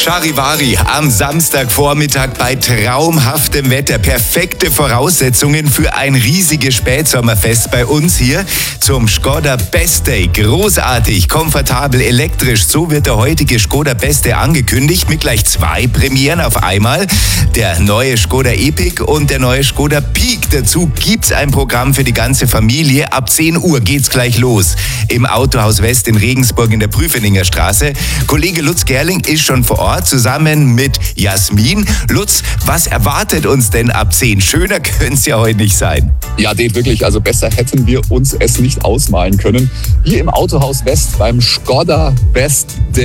Charivari am Samstagvormittag bei traumhaftem Wetter. Perfekte Voraussetzungen für ein riesiges Spätsommerfest bei uns hier zum Skoda Best Day. Großartig, komfortabel, elektrisch. So wird der heutige Skoda Best Day angekündigt mit gleich 2 Premieren auf einmal. Der neue Skoda Epic und der neue Skoda Peak. Dazu gibt's ein Programm für die ganze Familie. Ab 10 Uhr geht's gleich los im Autohaus West in Regensburg in der Prüfeninger Straße. Kollege Lutz Gerling ist schon vor Ort zusammen mit Jasmin. Lutz, was erwartet uns denn ab 10? Schöner könnte es ja heute nicht sein. Ja, Dave, wirklich, also besser hätten wir uns es nicht ausmalen können. Hier im Autohaus West beim Skoda Best Day.